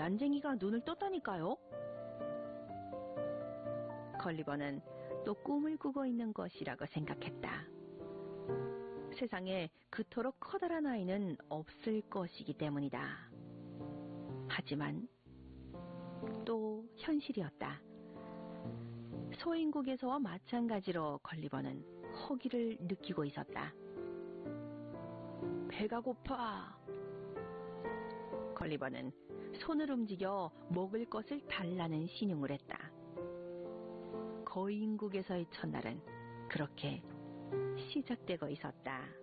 난쟁이가 눈을 떴다니까요. 걸리버는 또 꿈을 꾸고 있는 것이라고 생각했다. 세상에 그토록 커다란 아이는 없을 것이기 때문이다. 하지만 또 현실이었다. 소인국에서와 마찬가지로 걸리버는 허기를 느끼고 있었다. 배가 고파. 걸리버는 손을 움직여 먹을 것을 달라는 신용을 했다. 거인국에서의 첫날은 그렇게 시작되고 있었다.